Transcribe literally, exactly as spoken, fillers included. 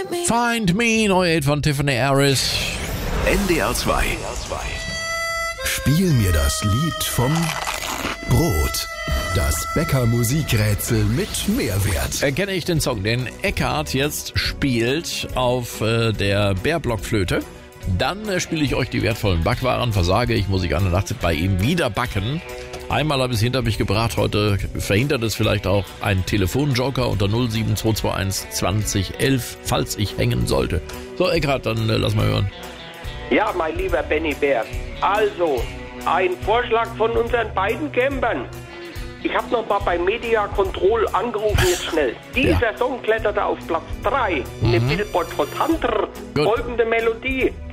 Find Me, neue Hit von Tiffany Harris. N D R zwei. Spiel mir das Lied vom Brot. Das Bäcker-Musikrätsel mit Mehrwert. Erkenne ich den Song, den Eckhart jetzt spielt auf äh, der Bärblockflöte. Dann äh, spiele ich euch die wertvollen Backwaren. Versage ich, muss ich an der Nacht bei ihm wieder backen. Einmal habe ich es hinter mich gebracht, heute verhindert es vielleicht auch ein Telefonjoker unter null sieben zwei zwei eins zwanzig elf, falls ich hängen sollte. So, Eckhart, dann äh, lass mal hören. Ja, mein lieber Benny Bär. Also, ein Vorschlag von unseren beiden Campern. Ich habe noch mal bei Media Control angerufen, jetzt schnell. Dieser ja. Song kletterte auf Platz drei in dem Billboard Hot Hunter. Folgende Melodie.